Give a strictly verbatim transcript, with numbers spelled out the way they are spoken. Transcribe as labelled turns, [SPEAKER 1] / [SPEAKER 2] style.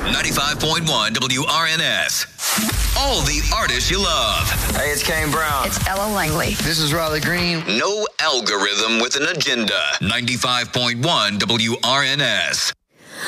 [SPEAKER 1] ninety-five point one W R N S. All the artists you love.
[SPEAKER 2] Hey, it's Kane Brown.
[SPEAKER 3] It's Ella Langley.
[SPEAKER 4] This is Riley Green.
[SPEAKER 1] No algorithm with an agenda. ninety-five point one W R N S.